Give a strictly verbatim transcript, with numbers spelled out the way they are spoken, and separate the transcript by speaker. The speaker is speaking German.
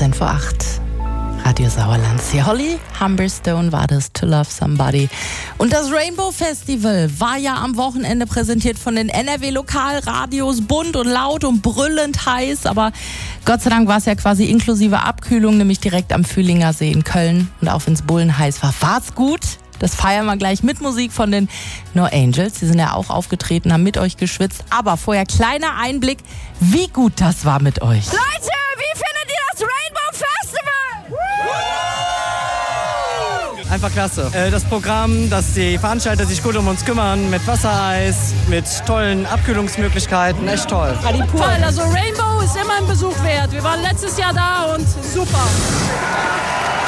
Speaker 1: zehn vor acht. Radio Sauerland. Hier Holly Humberstone war das, To Love Somebody. Und das Rainbow Festival war ja am Wochenende präsentiert von den N R W-Lokalradios, bunt und laut und brüllend heiß. Aber Gott sei Dank war es ja quasi inklusive Abkühlung, nämlich direkt am Fühlinger See in Köln. Und auch wenn es bullen heiß war, war's gut. Das feiern wir gleich mit Musik von den No Angels. Die sind ja auch aufgetreten, haben mit euch geschwitzt. Aber vorher kleiner Einblick, wie gut das war mit euch.
Speaker 2: Leute, wie findet ihr das Rainbow Festival?
Speaker 3: Einfach klasse. Das Programm, dass die Veranstalter sich gut um uns kümmern, mit Wassereis, mit tollen Abkühlungsmöglichkeiten, echt toll.
Speaker 2: Toll, also Rainbow ist immer ein Besuch wert. Wir waren letztes Jahr da und super.